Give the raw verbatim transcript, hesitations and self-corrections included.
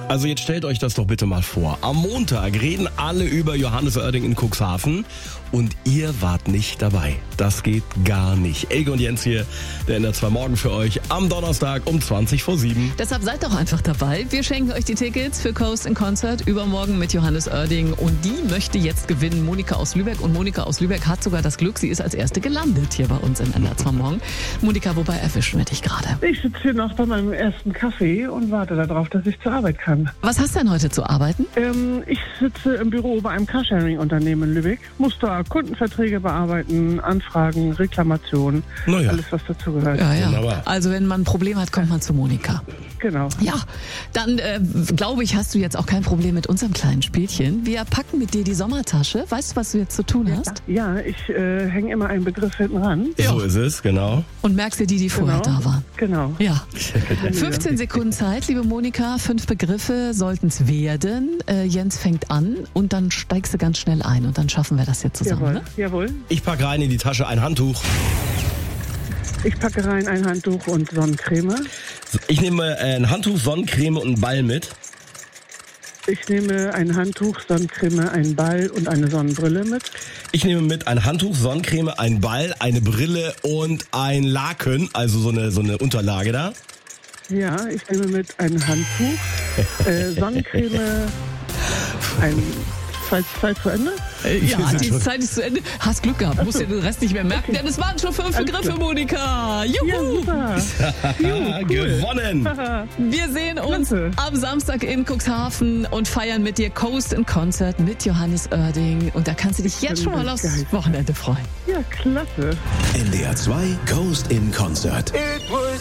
Also jetzt stellt euch das doch bitte mal vor. Am Montag reden alle über Johannes Oerding in Cuxhaven und ihr wart nicht dabei. Das geht gar nicht. Elke und Jens hier, der N R zwei Morgen für euch am Donnerstag um zwanzig vor sieben. Deshalb seid doch einfach dabei. Wir schenken euch die Tickets für Coast in Concert übermorgen mit Johannes Oerding. Und die möchte jetzt gewinnen, Monika aus Lübeck. Und Monika aus Lübeck hat sogar das Glück, sie ist als Erste gelandet hier bei uns im N R zwei Morgen. Monika, wobei erwischen wir dich gerade? Ich sitze hier noch bei meinem ersten Kaffee und warte darauf, dass ich zur Arbeit kann. Was hast du denn heute zu arbeiten? Ähm, ich sitze im Büro bei einem Carsharing-Unternehmen in Lübeck, muss da Kundenverträge bearbeiten, Anfragen, Reklamationen, Naja. alles was dazu gehört. Ja, ja. Wunderbar. Also wenn man ein Problem hat, kommt man zu Monika. Genau. Ja, dann äh, glaube ich, hast du jetzt auch kein Problem mit unserem kleinen Spielchen. Wir packen mit dir die Sommertasche. Weißt du, was du jetzt zu tun hast? Ja, ich äh, hänge immer einen Begriff hinten ran. So ist es, genau. Und merkst dir die, die vorher Genau. da waren. Genau. Ja. fünfzehn Sekunden Zeit, liebe Monika. Fünf Begriffe sollten es werden. Äh, Jens fängt an und dann steigst du ganz schnell ein und dann schaffen wir das jetzt zusammen. Jawohl, Ne? jawohl. Ich packe rein in die Tasche ein Handtuch. Ich packe rein ein Handtuch und Sonnencreme. Ich nehme äh, ein Handtuch, Sonnencreme und einen Ball mit. Ich nehme ein Handtuch, Sonnencreme, einen Ball und eine Sonnenbrille mit. Ich nehme mit ein Handtuch, Sonnencreme, einen Ball, eine Brille und ein Laken, also so eine, so eine Unterlage da. Ja, ich nehme mit ein Handtuch, äh, Sonnencreme, ein... Zeit, Zeit zu Ende? Äh, ja, sind die schon- Zeit ist zu Ende. Hast Glück gehabt, musst dir den Rest nicht mehr merken, denn es waren schon fünf Alles Begriffe, klar. Monika. Ja, Juhu! super. Ah, gewonnen! Wir sehen uns Klasse. am Samstag in Cuxhaven und feiern mit dir Coast in Concert mit Johannes Oerding. Und da kannst du dich jetzt schon mal aufs Geil. Wochenende freuen. Ja, klasse. N D R zwei Coast in Concert.